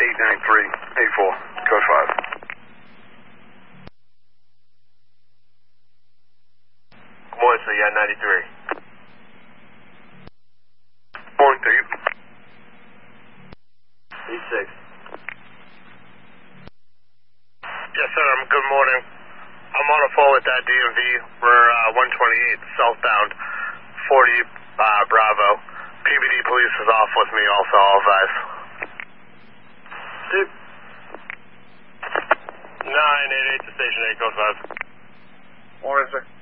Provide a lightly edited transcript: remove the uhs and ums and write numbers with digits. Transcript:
89384, code 5. Good morning, sir. Yeah, 93. Morning to you. 86. Yes, sir. Good morning. I'm on a phone with that DMV. We're 128 southbound, 40 Bravo. PBD police is off with me also, all advise. 988 to station 8, code 5. Morning, sir.